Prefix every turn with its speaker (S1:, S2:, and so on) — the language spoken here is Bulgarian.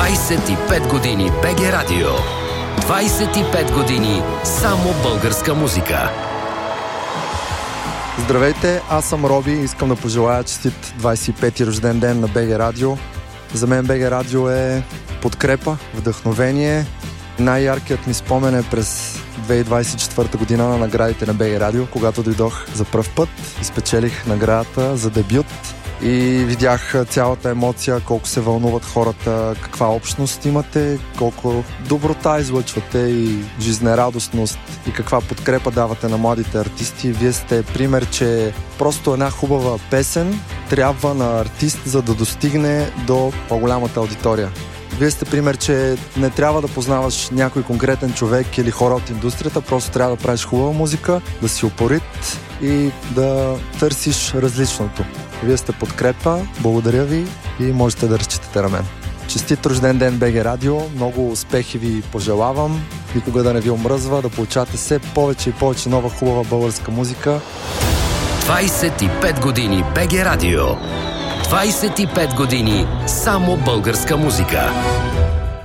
S1: 25 години БГ Радио. 25 години само българска музика.
S2: Здравейте, аз съм Роби и искам да пожелая честит 25-ти рожден ден на БГ Радио. За мен БГ Радио е подкрепа, вдъхновение. Най-яркият ми спомен е през 2024 година на наградите на БГ Радио, когато дойдох за пръв път и спечелих наградата за дебют. И видях цялата емоция, колко се вълнуват хората, каква общност имате, колко доброта излъчвате и жизнерадостност и каква подкрепа давате на младите артисти. Вие сте пример, че просто една хубава песен трябва на артист, за да достигне до по-голямата аудитория. Вие сте пример, че не трябва да познаваш някой конкретен човек или хора от индустрията, просто трябва да правиш хубава музика, да си упорит и да търсиш различното. Вие сте подкрепа, благодаря ви и можете да разчитате на мен. Честит рожден ден БГ Радио, много успехи ви пожелавам, никога да не ви омръзва, да получавате все повече и повече нова хубава българска музика.
S1: 25 години БГ Радио. 25 години само българска музика.